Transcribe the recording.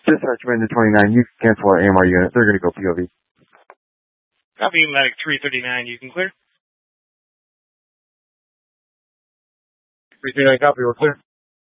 Dispatch Commander 29, you can cancel our AMR unit. They're going to go POV. Copy, Medic 339, you can clear. 339, copy, we're clear.